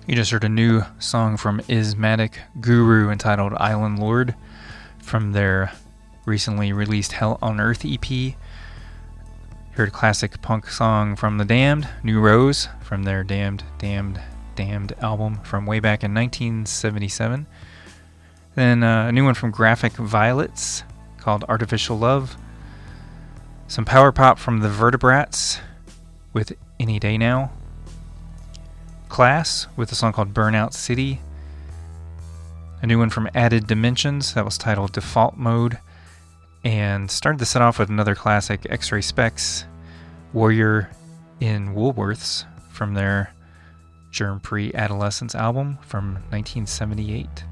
You just heard a new song from Ismatic Guru entitled Island Lord from their recently released Hell on Earth EP. Heard a classic punk song from The Damned, New Rose, from their Damned album from way back in 1977. Then a new one from Graphic Violets called Artificial Love. Some power pop from the Vertebrats with Any Day Now. Class with a song called Burnout City. A new one from Added Dimensions that was titled Default Mode. And started the set off with another classic, X-Ray Specs, Warrior in Woolworths from their Germ Pre-Adolescence album from 1978.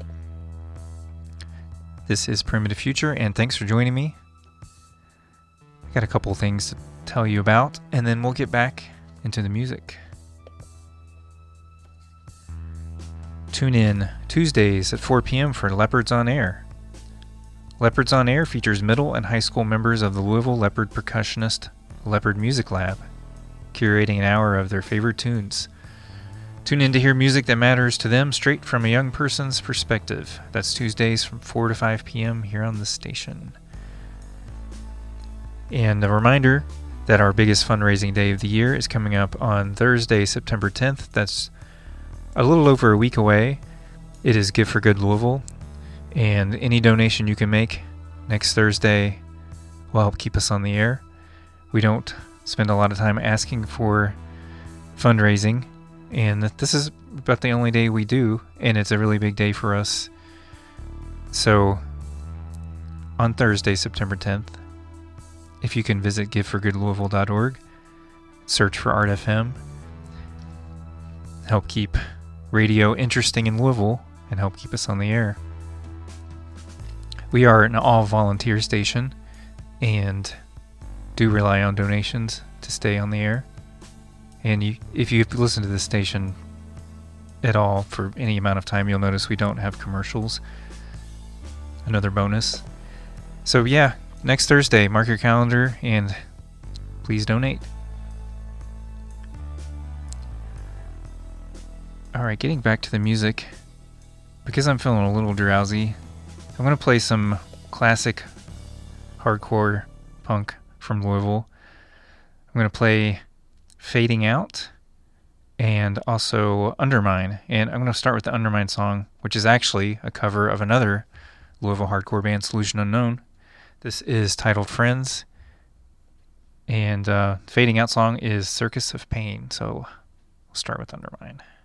This is Primitive Future, and thanks for joining me. I got a couple things to tell you about, and then we'll get back into the music. Tune in Tuesdays at 4 p.m. for Leopards on Air. Leopards on Air features middle and high school members of the Louisville Leopard percussionist Leopard Music Lab, curating an hour of their favorite tunes. Tune in to hear music that matters to them straight from a young person's perspective. That's Tuesdays from 4 to 5 p.m. here on the station. And a reminder that our biggest fundraising day of the year is coming up on Thursday, September 10th. That's a little over a week away. It is Give for Good Louisville, and any donation you can make next Thursday will help keep us on the air. We don't spend a lot of time asking for fundraising, and this is about the only day we do, and it's a really big day for us. So on Thursday, September 10th, if you can visit giveforgoodlouisville.org, search for Art FM, help keep radio interesting in Louisville, and help keep us on the air. We are an all-volunteer station and do rely on donations to stay on the air. And if you listen to this station at all for any amount of time, you'll notice we don't have commercials. Another bonus. So yeah, next Thursday, mark your calendar and please donate. Alright, getting back to the music. Because I'm feeling a little drowsy, I'm going to play some classic hardcore punk from Louisville. I'm going to play Fading Out and also Undermine. And I'm going to start with the Undermine song, which is actually a cover of another Louisville hardcore band, Solution Unknown. This is titled Friends. And Fading Out song is Circus of Pain. So we'll start with Undermine.